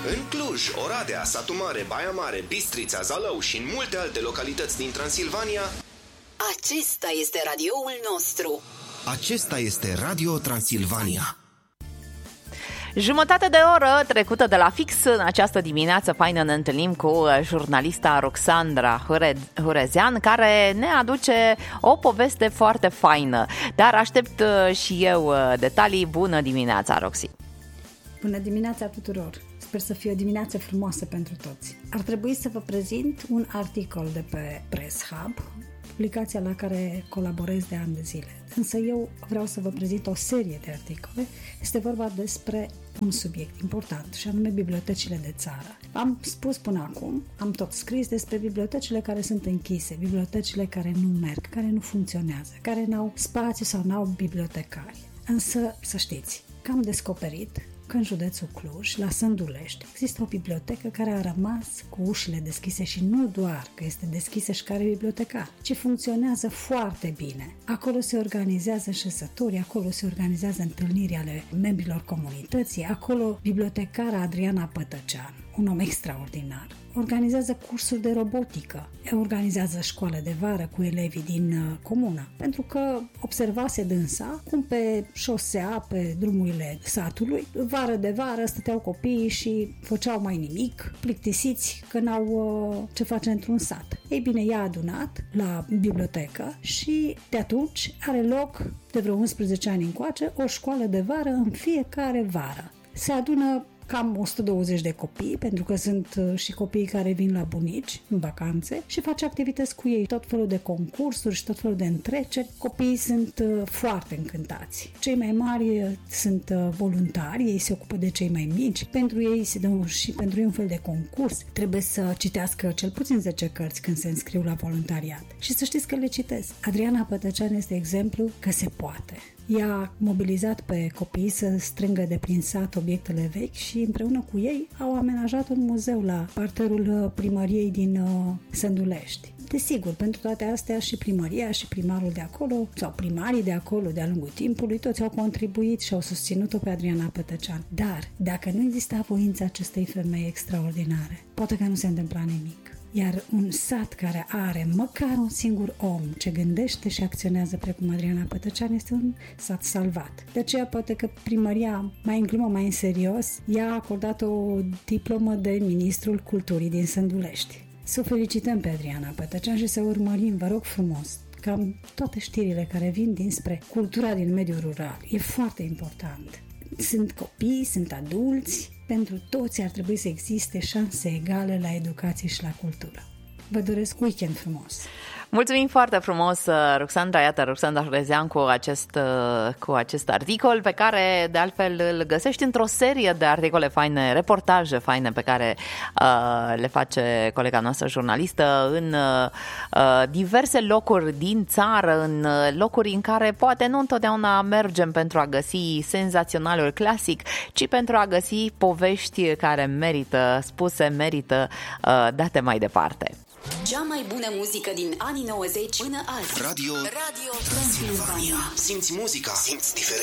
În Cluj, Oradea, Satu Mare, Baia Mare, Bistrița, Zalău și în multe alte localități din Transilvania. Acesta este radioul nostru. Acesta este Radio Transilvania. Jumătate de oră trecută de la fix în această dimineață faină ne întâlnim cu jurnalista Roxandra Hurezean, care ne aduce o poveste foarte faină. Dar aștept și eu detalii. Bună dimineața, Roxy! Bună dimineața tuturor! Sper să fie o dimineață frumoasă pentru toți. Ar trebui să vă prezint un articol de pe Press Hub, publicația la care colaborez de ani de zile. Însă eu vreau să vă prezint o serie de articole. Este vorba despre un subiect important, și anume bibliotecile de țară. Am spus până acum, am tot scris despre bibliotecile care sunt închise, bibliotecile care nu merg, care nu funcționează, care n-au spațiu sau n-au bibliotecari. Însă, să știți, că am descoperit că în județul Cluj, la Sândulești, există o bibliotecă care a rămas cu ușile deschise și nu doar că este deschisă și care bibliotecar, ci funcționează foarte bine. Acolo se organizează înșesături, acolo se organizează întâlniri ale membrilor comunității, acolo bibliotecara Adriana Pătăcean, un om extraordinar, organizează cursuri de robotică, organizează școală de vară cu elevii din comună, pentru că observase dânsa cum pe șosea, pe drumurile satului, vară de vară stăteau copiii și făceau mai nimic, plictisiți că n-au ce face într-un sat. Ei bine, i-a adunat la bibliotecă și de atunci are loc, de vreo 11 ani încoace, o școală de vară în fiecare vară. Se adună cam 120 de copii, pentru că sunt și copiii care vin la bunici în vacanțe și face activități cu ei, tot felul de concursuri și tot felul de întreceri. Copiii sunt foarte încântați. Cei mai mari sunt voluntari, ei se ocupă de cei mai mici. Pentru ei se dă și pentru ei un fel de concurs. Trebuie să citească cel puțin 10 cărți când se înscriu la voluntariat. Și să știți că le citesc. Adriana Pătăcean este exemplu că se poate. Ea a mobilizat pe copii să strângă de prin sat obiectele vechi și împreună cu ei au amenajat un muzeu la parterul primăriei din Sândulești. Desigur, pentru toate astea și primăria și primarul de acolo, sau primarii de acolo de-a lungul timpului, toți au contribuit și au susținut-o pe Adriana Pătăcean. Dar, dacă nu exista voința acestei femei extraordinare, poate că nu se întâmpla nimic. Iar un sat care are măcar un singur om ce gândește și acționează precum Adriana Pătăcean este un sat salvat. De aceea poate că primăria, mai în glumă, mai în serios, i-a acordat o diplomă de ministrul culturii din Sândulești. Să o felicităm pe Adriana Pătăcean și să urmărim, vă rog frumos, cam toate știrile care vin dinspre cultura din mediul rural. E foarte important. Sunt copii, sunt adulți, pentru toți ar trebui să existe șanse egale la educație și la cultură. Vă doresc weekend frumos! Mulțumim foarte frumos, Roxandra. Iată, Roxandra Hurezean cu acest articol pe care, de altfel, îl găsești într-o serie de articole faine, reportaje faine pe care le face colega noastră jurnalistă în diverse locuri din țară, în locuri în care poate nu întotdeauna mergem pentru a găsi senzaționalul clasic, ci pentru a găsi povești care merită spuse, merită date mai departe. Cea mai bună muzică din anii 90 până azi. Radio Transilvania. Simți muzica, simți diferența.